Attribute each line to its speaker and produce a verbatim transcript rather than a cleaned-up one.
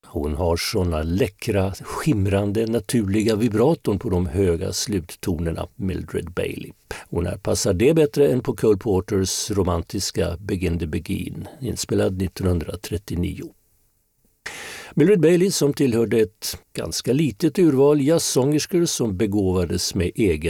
Speaker 1: Hon har såna läckra, skimrande, naturliga vibraton på de höga sluttonerna, Mildred Bailey. Och när passar det bättre än på Cole Porters romantiska Begin to Begin, inspelad nittonhundratrettionio. Mildred Bailey, som tillhörde ett ganska litet urval jazzsångerskor som begåvades med egen